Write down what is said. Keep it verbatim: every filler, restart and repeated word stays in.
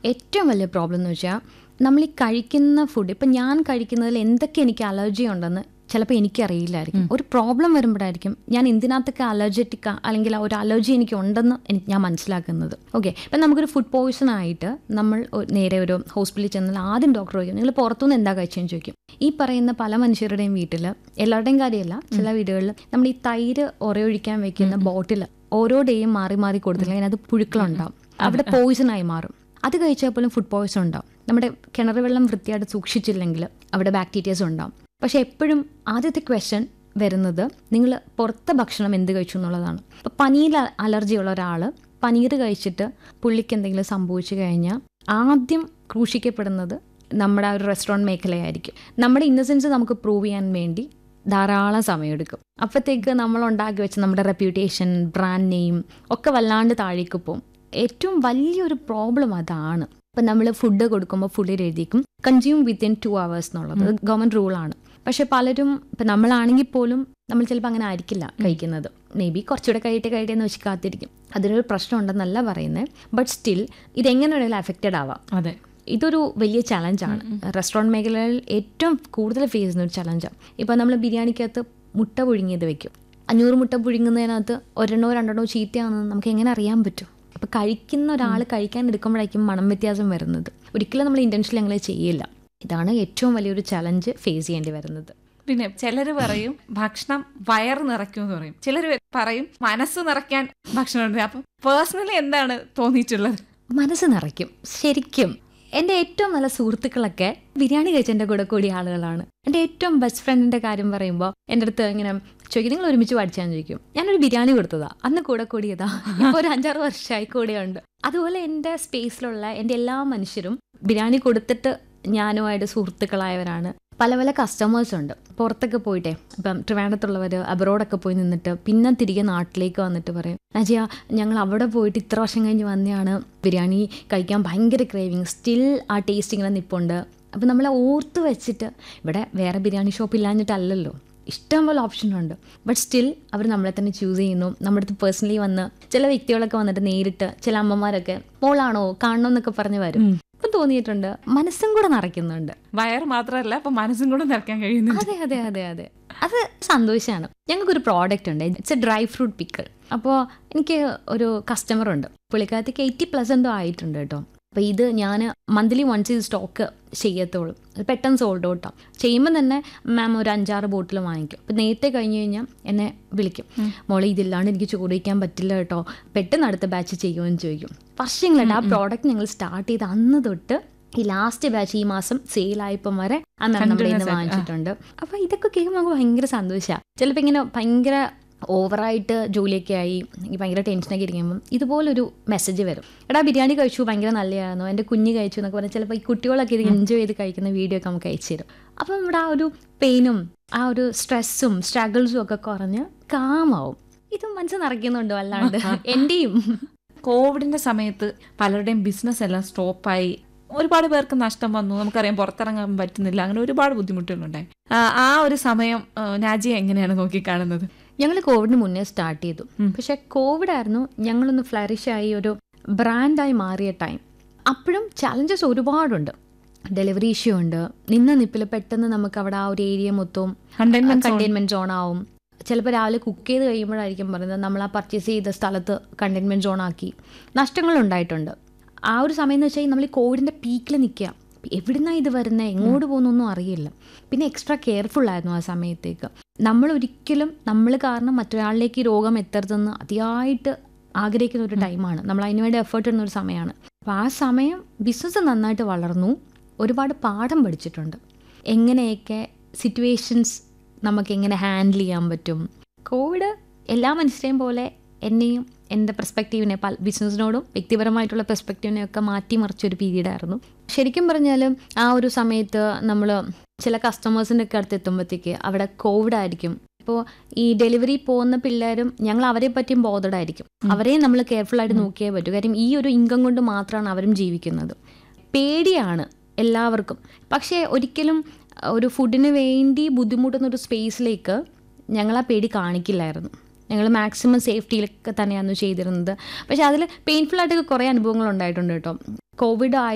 ഏറ്റവും വലിയ പ്രോബ്ലം എന്ന് വെച്ചാൽ നമ്മൾ ഈ കഴിക്കുന്ന ഫുഡ്, ഇപ്പം ഞാൻ കഴിക്കുന്നതിൽ എന്തൊക്കെ എനിക്ക് അലർജി ഉണ്ടെന്ന് ചിലപ്പോൾ എനിക്കറിയില്ലായിരിക്കും. ഒരു പ്രോബ്ലം വരുമ്പോഴായിരിക്കും ഞാൻ എന്തിനകത്തൊക്കെ അലർജറ്റിക് അല്ലെങ്കിൽ ഒരു അലർജി എനിക്ക് ഉണ്ടെന്ന് എനിക്ക് ഞാൻ മനസ്സിലാക്കുന്നത്. ഓക്കെ, ഇപ്പം നമുക്കൊരു ഫുഡ് പോയ്സൺ ആയിട്ട് നമ്മൾ നേരെ ഒരു ഹോസ്പിറ്റലിൽ ചെന്നാൽ ആദ്യം ഡോക്ടർ ചോദിക്കും നിങ്ങൾ പുറത്തുനിന്ന് എന്താ കഴിച്ചതെന്ന് ചോദിക്കും. ഈ പറയുന്ന പല മനുഷ്യരുടെയും വീട്ടിൽ, എല്ലാവരുടെയും കാര്യമല്ല, ചില വീടുകളിൽ നമ്മൾ ഈ തൈര് ഉറയൊഴിക്കാൻ വെക്കുന്ന ബോട്ടിൽ ഓരോ ഡേയും മാറി മാറി കൊടുത്തില്ലെങ്കിൽ അതിനകത്ത് പുഴുക്കളുണ്ടാവും, അവിടെ പോയ്സണായി മാറും. അത് കഴിച്ചാൽ പോലും ഫുഡ് പോയ്സൺ ഉണ്ടാവും. നമ്മുടെ കിണർ വെള്ളം വൃത്തിയായിട്ട് സൂക്ഷിച്ചില്ലെങ്കിൽ അവിടെ ബാക്ടീരിയസ് ഉണ്ടാവും. പക്ഷെ എപ്പോഴും ആദ്യത്തെ ക്വസ്റ്റ്യൻ വരുന്നത് നിങ്ങൾ പുറത്തെ ഭക്ഷണം എന്ത് കഴിച്ചു എന്നുള്ളതാണ്. ഇപ്പോൾ പനീർ അലർജി ഉള്ള ഒരാൾ പനീർ കഴിച്ചിട്ട് പുള്ളിക്ക് എന്തെങ്കിലും സംഭവിച്ചു കഴിഞ്ഞാൽ ആദ്യം ക്രൂശിക്കപ്പെടുന്നത് നമ്മുടെ ആ ഒരു റെസ്റ്റോറൻറ്റ് മേഖലയായിരിക്കും. നമ്മുടെ ഇന്നസെൻസ് നമുക്ക് പ്രൂവ് ചെയ്യാൻ വേണ്ടി ധാരാളം സമയമെടുക്കും. അപ്പോഴത്തേക്ക് നമ്മൾ ഉണ്ടാക്കി വെച്ച നമ്മുടെ റെപ്യൂട്ടേഷൻ, ബ്രാൻഡ് നെയിം ഒക്കെ വല്ലാണ്ട് താഴേക്ക് പോകും. ഏറ്റവും വലിയൊരു പ്രോബ്ലം അതാണ്. ഇപ്പം നമ്മൾ ഫുഡ് കൊടുക്കുമ്പോൾ ഫുഡിൽ എഴുതിക്കും കൺസ്യൂം വിത്തിൻ ടു അവേഴ്സ് എന്നുള്ളത് ഗവൺമെൻറ് റൂളാണ്. പക്ഷെ പലരും ഇപ്പം നമ്മളാണെങ്കിൽ പോലും നമ്മൾ ചിലപ്പോൾ അങ്ങനെ ആയിരിക്കില്ല കഴിക്കുന്നത്. മേ ബി കുറച്ചുകൂടെ കഴിയിട്ട് കഴിയുമെന്ന് വെച്ച് കാത്തിരിക്കും. അതിനൊരു പ്രശ്നം ഉണ്ടെന്നല്ല പറയുന്നത്. ബട്ട് സ്റ്റിൽ ഇതെങ്ങനെയാണെങ്കിലും അഫക്റ്റഡ് ആവാം. അതെ, ഇതൊരു വലിയ ചലഞ്ചാണ്. റെസ്റ്റോറൻറ്റ് മേഖലയിൽ ഏറ്റവും കൂടുതൽ ഫേസ് ചെയ്യുന്ന ഒരു ചലഞ്ചാണ്. ഇപ്പോൾ നമ്മൾ ബിരിയാണിക്കകത്ത് മുട്ട പുഴുങ്ങിയത് വെക്കും. അഞ്ഞൂറ് മുട്ട പുഴുങ്ങുന്നതിനകത്ത് ഒരെണ്ണോ രണ്ടെണ്ണോ ചീത്തയാണെന്ന് നമുക്ക് എങ്ങനെ അറിയാൻ പറ്റും? അപ്പോൾ കഴിക്കുന്ന ഒരാൾ കഴിക്കാൻ എടുക്കുമ്പോഴായിരിക്കും മണം വ്യത്യാസം വരുന്നത്. ഒരിക്കലും നമ്മൾ ഇൻറ്റൻഷനലി അങ്ങനെ ചെയ്യില്ല. ഇതാണ് ഏറ്റവും വലിയൊരു ചലഞ്ച് ഫേസ് ചെയ്യേണ്ടി വരുന്നത്. പിന്നെ ചിലർ പറയും ഭക്ഷണം വയറ് നിറയ്ക്കുമെന്ന് പറയും, ചിലർ പറയും മനസ്സ് നിറയ്ക്കാൻ ഭക്ഷണം ഉണ്ട്. അപ്പം പേഴ്സണലി എന്താണ് തോന്നിയിട്ടുള്ളത്? മനസ്സ് നിറയ്ക്കും ശരിക്കും. എൻ്റെ ഏറ്റവും നല്ല സുഹൃത്തുക്കളൊക്കെ ബിരിയാണി കഴിച്ചതിൻ്റെ കൂടെ കൂടിയ ആളുകളാണ്. എൻ്റെ ഏറ്റവും ബെസ്റ്റ് ഫ്രണ്ടിൻ്റെ കാര്യം പറയുമ്പോൾ എൻ്റെ അടുത്ത് ഇങ്ങനെ ചോദിക്കും നിങ്ങൾ ഒരുമിച്ച് പഠിച്ചാന്ന് ചോദിക്കും. ഞാനൊരു ബിരിയാണി കൊടുത്തതാ, അന്ന് കൂടെ കൂടിയതാ, ഇപ്പോൾ ഒരു അഞ്ചാറ് വർഷമായി കൂടെയുണ്ട്. അതുപോലെ എൻ്റെ സ്പേസിലുള്ള എൻ്റെ എല്ലാ മനുഷ്യരും ബിരിയാണി കൊടുത്തിട്ട് ഞാനുമായിട്ട് സുഹൃത്തുക്കളായവരാണ്. പല പല കസ്റ്റമേഴ്സ് ഉണ്ട് പുറത്തൊക്കെ പോയിട്ടേ. ഇപ്പം ട്രിവാൻഡ്രത്തുള്ളവർ അബ്രോഡൊക്കെ പോയി നിന്നിട്ട് പിന്നെ തിരികെ നാട്ടിലേക്ക് വന്നിട്ട് പറയും നജിയ ഞങ്ങൾ അവിടെ പോയിട്ട് ഇത്ര വർഷം കഴിഞ്ഞ് വന്നെയാണ്, ബിരിയാണി കഴിക്കാൻ ഭയങ്കര ക്രേവിങ്, സ്റ്റിൽ ആ ടേസ്റ്റ് ഇങ്ങനെ നിൽപ്പുണ്ട്. അപ്പം നമ്മളെ ഓർത്ത് വെച്ചിട്ട്, ഇവിടെ വേറെ ബിരിയാണി ഷോപ്പ് ഇല്ലാഞ്ഞിട്ടല്ലല്ലോ, ഇഷ്ടംപോലെ ഓപ്ഷനുണ്ട്. ബട്ട് സ്റ്റിൽ അവർ നമ്മളെ തന്നെ ചൂസ് ചെയ്യുന്നു. നമ്മുടെ അടുത്ത് പേഴ്സണലി വന്ന് ചില വ്യക്തികളൊക്കെ വന്നിട്ട് നേരിട്ട്, ചില അമ്മമാരൊക്കെ മോളാണോ കാണണമെന്നൊക്കെ പറഞ്ഞ് വരും. ഇപ്പം തോന്നിയിട്ടുണ്ട് മനസ്സും കൂടെ നിറയ്ക്കുന്നുണ്ട്. വയറ് മാത്രമല്ല, അപ്പം മനസ്സും കൂടെ നിറയ്ക്കാൻ കഴിയുന്നു. അതെ അതെ അതെ അതെ അത് സന്തോഷമാണ്. ഞങ്ങൾക്കൊരു പ്രോഡക്റ്റ് ഉണ്ട്, it's A dry fruit pickle. അപ്പോൾ എനിക്ക് ഒരു കസ്റ്റമർ ഉണ്ട്, പുള്ളിക്കാരത്തേക്ക് എയ്റ്റി പ്ലസ് എന്തോ ആയിട്ടുണ്ട് കേട്ടോ. അപ്പോൾ ഇത് ഞാൻ മന്ത്ലി വൺസ് ഇത് സ്റ്റോക്ക് ചെയ്യത്തുള്ളൂ. അത് പെട്ടെന്ന് സോൾഡ് ഔട്ടാണ്. ചെയ്യുമ്പോൾ തന്നെ മാം ഒരു അഞ്ചാറ് ബോട്ടിൽ വാങ്ങിക്കും. അപ്പോൾ നേരത്തെ കഴിഞ്ഞ് കഴിഞ്ഞാൽ എന്നെ വിളിക്കും, മോളെ ഇതില്ലാണ്ട് എനിക്ക് ചോറ് വയ്ക്കാൻ പറ്റില്ല കേട്ടോ, പെട്ടെന്ന് അടുത്ത ബാച്ച് ചെയ്യുമെന്ന് ചോദിക്കും. വർഷങ്ങളായിട്ട് ആ പ്രോഡക്റ്റ് ഞങ്ങൾ സ്റ്റാർട്ട് ചെയ്ത് അന്ന് തൊട്ട് ഈ ലാസ്റ്റ് ബാച്ച് ഈ മാസം സെയിലായപ്പം വരെ ആ മാം നമ്മുടെ ഇന്ന് വാങ്ങിച്ചിട്ടുണ്ട്. അപ്പോൾ ഇതൊക്കെ കേൾക്കുമ്പോൾ നമുക്ക് ഭയങ്കര സന്തോഷമാണ്. ചിലപ്പോൾ ഇങ്ങനെ ഭയങ്കര ഓവറായിട്ട് ജോലിയൊക്കെ ആയി ഭയങ്കര ടെൻഷനൊക്കെ ഇരിക്കുമ്പം ഇതുപോലൊരു മെസ്സേജ് വരും, എടാ ബിരിയാണി കഴിച്ചു ഭയങ്കര നല്ലതായിരുന്നു, എൻ്റെ കുഞ്ഞ് കഴിച്ചു എന്നൊക്കെ പറഞ്ഞാൽ ചിലപ്പോൾ ഈ കുട്ടികളൊക്കെ ഇത് എൻജോയ് ചെയ്ത് കഴിക്കുന്ന വീഡിയോ ഒക്കെ നമുക്ക് അയച്ചു തരും. അപ്പം നമ്മുടെ ആ ഒരു പെയിനും ആ ഒരു സ്ട്രെസ്സും സ്ട്രഗിൾസും ഒക്കെ കുറഞ്ഞ് കാമാവും. ഇതും മനസ്സ് നിറയ്ക്കുന്നുണ്ടോ അല്ലാണ്ട് എൻ്റെയും. കോവിഡിൻ്റെ സമയത്ത് പലരുടെയും ബിസിനസ് എല്ലാം സ്റ്റോപ്പായി, ഒരുപാട് പേർക്ക് നഷ്ടം വന്നു, നമുക്കറിയാം പുറത്തിറങ്ങാൻ പറ്റുന്നില്ല, അങ്ങനെ ഒരുപാട് ബുദ്ധിമുട്ടുകളുണ്ടായി. ആ ഒരു സമയം നാജിയ എങ്ങനെയാണ് നോക്കിക്കാണുന്നത്? ഞങ്ങൾ കോവിഡിന് മുന്നേ സ്റ്റാർട്ട് ചെയ്തു. പക്ഷെ കോവിഡ് ആയിരുന്നു ഞങ്ങളൊന്ന് ഫ്ലറിഷായി ഒരു ബ്രാൻഡായി മാറിയ ടൈം. അപ്പോഴും ചലഞ്ചസ് ഒരുപാടുണ്ട്. ഡെലിവറി ഇഷ്യൂ ഉണ്ട്. നിന്ന നിപ്പിൽ പെട്ടെന്ന് നമുക്ക് അവിടെ ആ ഒരു ഏരിയ മൊത്തവും കണ്ടെയ്ൻമെൻറ്റ് സോൺ ആവും. ചിലപ്പോൾ രാവിലെ കുക്ക് ചെയ്ത് കഴിയുമ്പോഴായിരിക്കും പറയുന്നത് നമ്മൾ ആ പർച്ചേസ് ചെയ്ത സ്ഥലത്ത് കണ്ടെയ്ൻമെൻറ്റ് സോൺ ആക്കി. നഷ്ടങ്ങളുണ്ടായിട്ടുണ്ട്. ആ ഒരു സമയം എന്ന് വെച്ചാൽ നമ്മൾ ഈ കോവിഡിൻ്റെ പീക്കിൽ നിൽക്കുക, എവിടുന്നാണ് ഇത് വരുന്നത്, എങ്ങോട്ട് പോകുന്നൊന്നും അറിയില്ല. പിന്നെ എക്സ്ട്രാ കെയർഫുള്ളായിരുന്നു ആ സമയത്തേക്ക്. നമ്മൾ ഒരിക്കലും നമ്മൾ കാരണം മറ്റൊരാളിലേക്ക് ഈ രോഗം എത്തരുതെന്ന് അതിയായിട്ട് ആഗ്രഹിക്കുന്ന ഒരു ടൈമാണ്. നമ്മൾ അതിനുവേണ്ടി എഫേർട്ട് ഇടുന്ന ഒരു സമയമാണ്. അപ്പോൾ ആ സമയം ബിസിനസ് നന്നായിട്ട് വളർന്നു. ഒരുപാട് പാഠം പഠിച്ചിട്ടുണ്ട്. എങ്ങനെയൊക്കെ സിറ്റുവേഷൻസ് നമുക്ക് എങ്ങനെ ഹാൻഡിൽ ചെയ്യാൻ പറ്റും. കോവിഡ് എല്ലാ മനുഷ്യരെയും പോലെ എന്നെയും എൻ്റെ പെർസ്പെക്റ്റീവിനെ പല ബിസിനസ്സിനോടും വ്യക്തിപരമായിട്ടുള്ള പെർസ്പെക്റ്റീവിനെയൊക്കെ മാറ്റിമറിച്ചൊരു പീരീഡായിരുന്നു. ശരിക്കും പറഞ്ഞാൽ ആ ഒരു സമയത്ത് നമ്മൾ ചില കസ്റ്റമേഴ്സിൻ്റെ ഒക്കെ അടുത്ത് എത്തുമ്പോഴത്തേക്ക് അവിടെ കോവിഡ് ആയിരിക്കും. ഇപ്പോൾ ഈ ഡെലിവറി പോകുന്ന പിള്ളേരും ഞങ്ങൾ അവരെ പറ്റിയും ബോധഡായിരിക്കും. അവരെയും നമ്മൾ കെയർഫുള്ളായിട്ട് നോക്കിയേ പറ്റൂ. കാര്യം ഈ ഒരു ഇൻകം കൊണ്ട് മാത്രമാണ് അവരും ജീവിക്കുന്നത്. പേടിയാണ് എല്ലാവർക്കും. പക്ഷേ ഒരിക്കലും ഒരു ഫുഡിന് വേണ്ടി ബുദ്ധിമുട്ടുന്നൊരു സ്പേസിലേക്ക് ഞങ്ങൾ ആ പേടി കാണിക്കില്ലായിരുന്നു. ഞങ്ങൾ മാക്സിമം സേഫ്റ്റിയിലൊക്കെ തന്നെയാണ് ചെയ്തിരുന്നത്. പക്ഷേ അതിൽ പെയിൻഫുള്ളായിട്ടൊക്കെ കുറേ അനുഭവങ്ങൾ ഉണ്ടായിട്ടുണ്ട് കേട്ടോ. കോവിഡ് ആയി